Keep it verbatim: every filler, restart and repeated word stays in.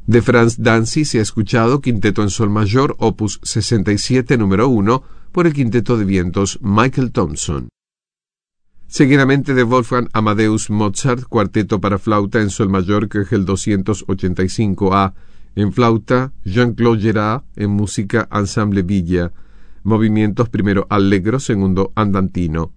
De Franz Danzi se ha escuchado Quinteto en Sol Mayor, opus sesenta y siete, número uno, por el Quinteto de Vientos Michael Thompson. Seguidamente de Wolfgang Amadeus Mozart, Cuarteto para flauta en Sol Mayor, que es el doscientos ochenta y cinco A, en flauta Jean-Claude Gerard, en música Ensemble Villa, movimientos primero allegro, segundo andantino.